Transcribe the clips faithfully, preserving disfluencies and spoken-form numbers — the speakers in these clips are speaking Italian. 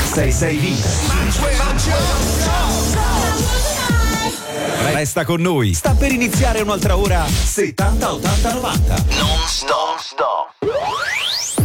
sei sei Vintage. Resta con noi, sta per iniziare un'altra ora settanta ottanta novanta. Non stop, stop.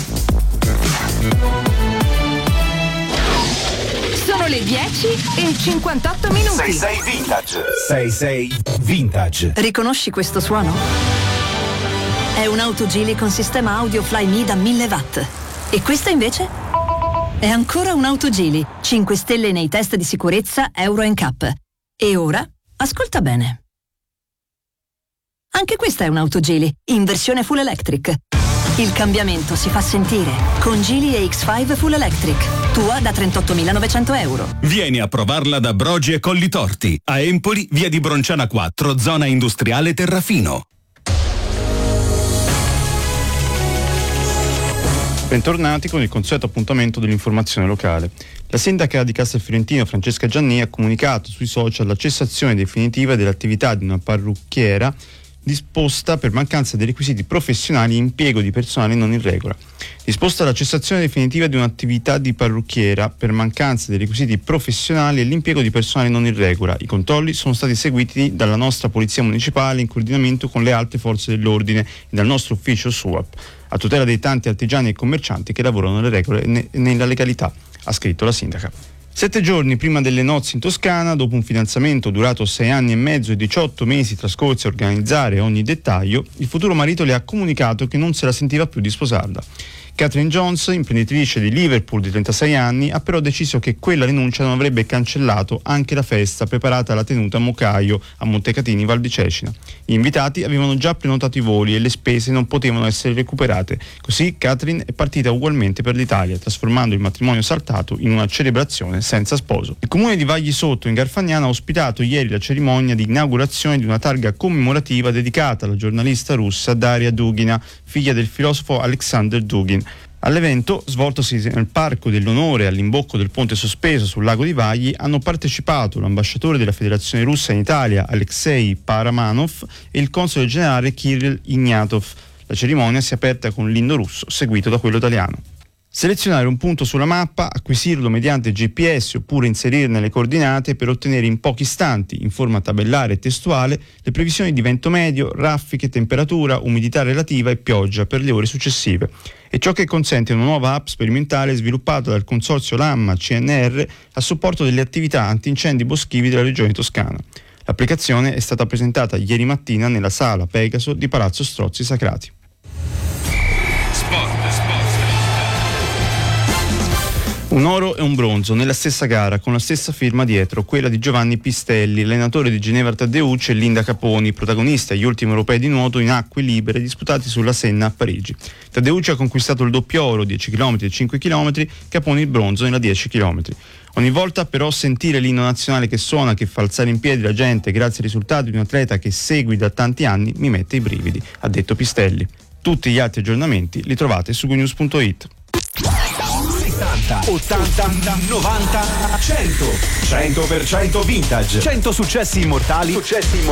Sono le dieci e cinquantotto minuti. sei sei Vintage. sei sei Vintage. Riconosci questo suono? È un'auto Geely con sistema audio Flyme da mille watt. E questa invece? È ancora un'auto Geely, cinque stelle nei test di sicurezza Euro N C A P. E ora, ascolta bene. Anche questa è un'auto Geely, in versione full electric. Il cambiamento si fa sentire con Geely E X cinque Full Electric, tua da trentottomilanovecento euro. Vieni a provarla da Brogi e Colli Torti, a Empoli, via di Bronciana quattro, zona industriale Terrafino. Bentornati con il consueto appuntamento dell'informazione locale. La sindaca di Castelfiorentino Francesca Gianni ha comunicato sui social la cessazione definitiva dell'attività di una parrucchiera disposta per mancanza dei requisiti professionali e impiego di personale non in regola. Disposta la cessazione definitiva di un'attività di parrucchiera per mancanza dei requisiti professionali e l'impiego di personale non in regola. I controlli sono stati eseguiti dalla nostra Polizia Municipale in coordinamento con le altre forze dell'ordine e dal nostro ufficio S U A P, a tutela dei tanti artigiani e commercianti che lavorano nelle regole e nella legalità, ha scritto la sindaca. Sette giorni prima delle nozze in Toscana, dopo un fidanzamento durato sei anni e mezzo e diciotto mesi trascorsi a organizzare ogni dettaglio, il futuro marito le ha comunicato che non se la sentiva più di sposarla. Catherine Jones, imprenditrice di Liverpool di trentasei anni, ha però deciso che quella rinuncia non avrebbe cancellato anche la festa preparata alla tenuta a Mocaio a Montecatini, Val di Cecina. Gli invitati avevano già prenotato i voli e le spese non potevano essere recuperate. Così Catherine è partita ugualmente per l'Italia, trasformando il matrimonio saltato in una celebrazione senza sposo. Il comune di Vagli Sotto in Garfagnana ha ospitato ieri la cerimonia di inaugurazione di una targa commemorativa dedicata alla giornalista russa Daria Dugina, figlia del filosofo Alexander Dugin. All'evento, svoltosi nel Parco dell'Onore all'imbocco del ponte sospeso sul lago di Vagli, hanno partecipato l'ambasciatore della Federazione Russa in Italia Alexei Paramanov e il console generale Kirill Ignatov. La cerimonia si è aperta con l'inno russo, seguito da quello italiano. Selezionare un punto sulla mappa, acquisirlo mediante G P S oppure inserirne le coordinate per ottenere in pochi istanti, in forma tabellare e testuale, le previsioni di vento medio, raffiche, temperatura, umidità relativa e pioggia per le ore successive. È ciò che consente una nuova app sperimentale sviluppata dal consorzio Lamma C N R a supporto delle attività antincendi boschivi della regione toscana. L'applicazione è stata presentata ieri mattina nella sala Pegaso di Palazzo Strozzi Sacrati. Sport, sport. Un oro e un bronzo nella stessa gara, con la stessa firma dietro, quella di Giovanni Pistelli, allenatore di Ginevra Taddeucci, e Linda Caponi, protagonista agli ultimi europei di nuoto in acque libere disputati sulla Senna a Parigi. Taddeucci ha conquistato il doppio oro, dieci chilometri e cinque chilometri, Caponi il bronzo nella dieci chilometri. Ogni volta però sentire l'inno nazionale che suona, che fa alzare in piedi la gente grazie al risultato di un atleta che segui da tanti anni, mi mette i brividi, ha detto Pistelli. Tutti gli altri aggiornamenti li trovate su gunews punto it. settanta, ottanta, novanta, cento. cento per cento Vintage. cento successi immortali. Successi immortali.